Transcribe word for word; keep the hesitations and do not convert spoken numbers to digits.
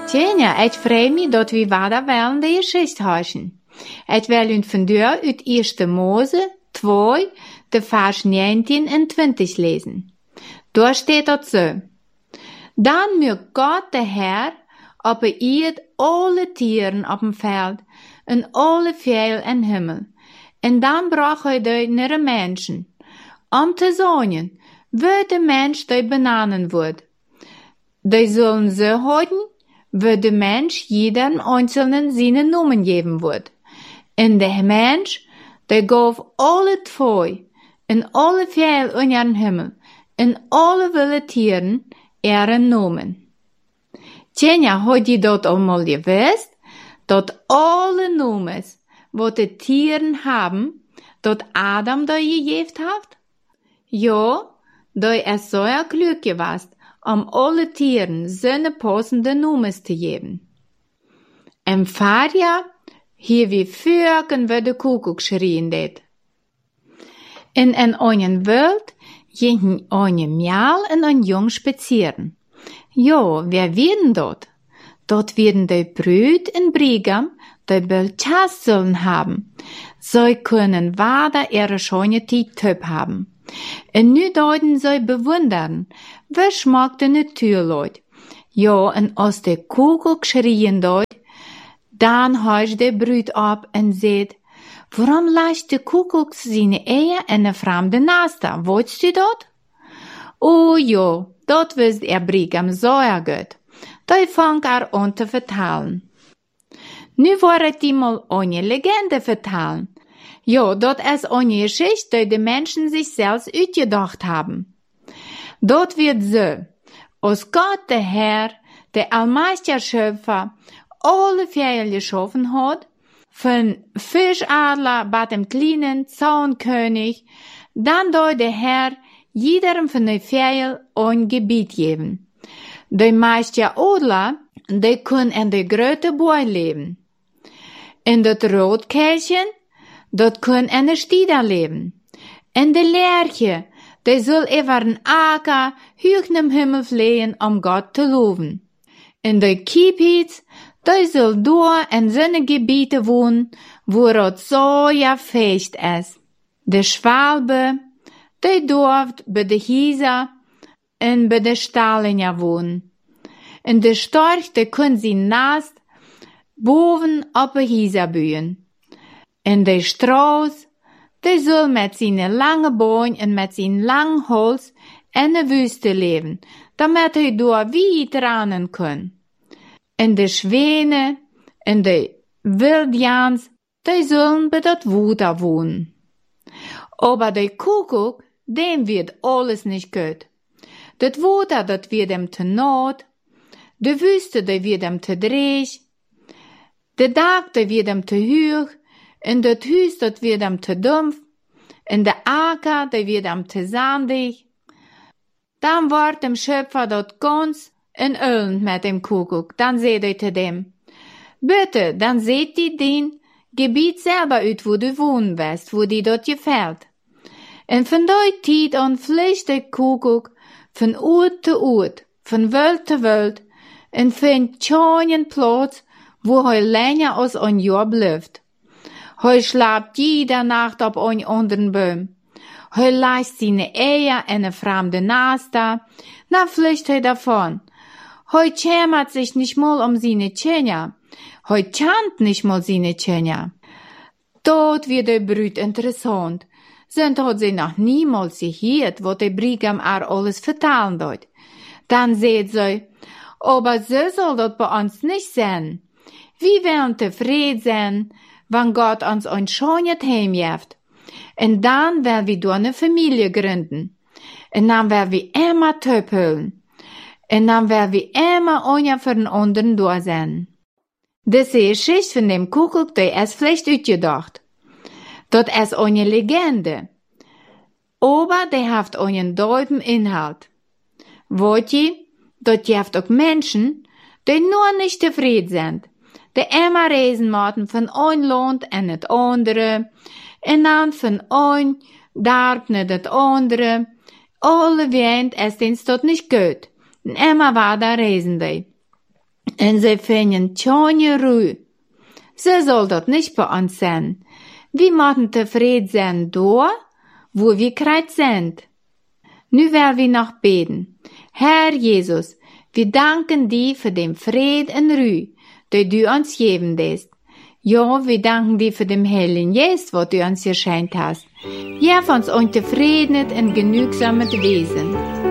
Tjena, ik vreem me dat we wat wel in de geschichte huischen. Ik wil u vandaag uit eerste Mose twee, de vers negentien en twintig lesen. Daar steht dat zo. Dan moet Gott de Herr op de eerd alle tieren op dem veld en alle vijl en himmel. En dan bracht hij die naar de mensen, om te zeggen, wie de mens die benanen wordt. Die zullen ze houden, wie de mens jedem einzelnen seine Namen geben wird. En de mens, die gaf alle twee, en alle vijl in ihren Himmel, en alle wilde tieren, ihren Namen. Tjena, had je dat allemaal gewusst? Dat alle Namens, wat de tieren haben, dat Adam da gegeven heeft? Ja, da is so ja klug gewast, om alle tieren seine passende Namens te geben. En vader, hier wie vögen we de Kuckuck schrien det. In en einen Welt gingen einen Mjal en ein Jung spazieren. Ja, wer werden dort? Dort werden die Brüd en Brigam, die Belchas sollen haben. Sie können wader ihre schöne Tiet haben. En nu deuten sie bewundern, wie schmeckt de Naturleut. Ja, en als de Kuckuck schrien deut, dan huist de Brüd ab en zegt, waarom lasst de Kuckuck seine Eier in een fremde Nest? Wolltest du dat? Oh ja, dat wist er Brigam sehr gut. Die fang er an te vertellen. Nu war het eenmaal eine Legende vertellen. Ja, dat is eine Geschichte, die de Menschen sich selbst uitgedacht haben. Dort wird so, als Gott der Herr, der allmächtige Schöpfer, alle Vögel geschaffen hat, von Fischadler bis dem kleinen Zaunkönig, dann soll der Herr jedem von den Vögeln ein Gebiet geben. Die meisten Adler, die können in der großen Bäume leben. In das Rotkehlchen, dat können in der Stieder leben. In der Lerche, die soll über den Acker hoch im Himmel fliegen, um Gott zu loben. In der Kiepitz, die soll dort in seine Gebiete wohnen, wo es so ja fest ist. Der Schwalbe, die durft bei der Hieser und bei der Stallinja wohnen. In der Storch, die können sie nass boven op de Hieser bühen. In der Strauß, die soll mit seinen langen Beinen und mit seinem langen Hals in der Wüste leben, damit er dort weit rennen kann. In der Schwäne, in der Wildjans, die sollen bei dat Wuter wohnen. Aber der Kuckuck, dem wird alles nicht gut. Dat Wuter, dat wird ihm te not, de Wüste, die wird ihm te dreig, de Dag, die wird ihm te hoch, en dat Huis, dat wird ihm te dumpf, en de Acker, die wird ihm te sandig. Dann wordt dem Schöpfer dat ganz en ölend mit dem Kuckuck. Dann seht ihr zu dem, bitte, dann seht ihr den Gebiet selber uit, wo du wohnen wirst, wo dir dort gefällt. En von der Zeit an fliegt der Kuckuck von Ort zu Ort, von Welt zu Welt, en findet keinen Platz, wo er länger als ein Jahr bleibt. Er schlaft jede Nacht auf einen anderen Baum. Er lässt seine Eier in eine fremde Nester, dann fliegt er davon. Er kümmert sich nicht mal um seine Kinder. Er kennt nicht mal seine Kinder. Dort wird der Brüd interessant. Sind hat sie noch niemals gehört, was der Brigam er alles vertellen dort. Dann sagt sie, aber so soll das bei uns nicht sein. Wir wollen zufrieden sein, wenn Gott uns ein schönes Heim gibt. Und dann werden wir dort eine Familie gründen. Und dann werden wir immer Töp holen. Und dann werden wir immer einer für den anderen da sein. Das ist Geschichte von dem Kuckuck, der ist vielleicht ausgedacht. Das ist eine Legende. Aber der hat einen deuten Inhalt. Wollt ihr, dort gibt auch Menschen, die nur nicht zufrieden sind. Die immer reisen moeten von ein Land in het andere, en dan von ein Dorf naar het andere. Alle Wind ist denen dort nicht gut. En immer weiter reisen die. En sie finden keine Ruhe. Sie soll dort nicht bei uns sein. Wir müssen zufrieden sein da, wo wir gerade sind. Nu werden wir noch beten. Herr Jesus, wir danken dir für den Frieden und Ruhe, den du uns geben lässt. Ja, wir danken dir für den Heiligen Geist, was du uns geschenkt hast. Gib uns ein zufriedenes und genügsames Wesen.